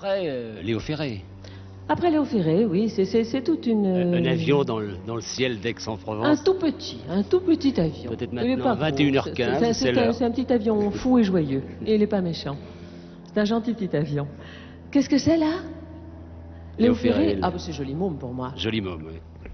après Léo Ferré. Après Léo Ferré, oui, c'est toute une... Un avion dans le ciel d'Aix-en-Provence. Un tout petit avion. Peut-être Il est maintenant pas 21h15, c'est l'heure. C'est un petit avion fou et joyeux. Et il n'est pas méchant. C'est un gentil petit avion. Qu'est-ce que c'est là? Léo Ferré. Ah, bah c'est joli môme pour moi. Joli môme, oui.